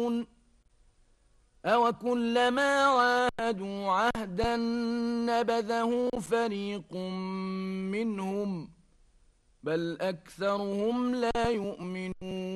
أَوَكُلَّمَا عَاهَدُوا عَهْدًا نَبَذَهُ فَرِيقٌ مِّنْهُم بَلْ أَكْثَرُهُمْ لَا يُؤْمِنُونَ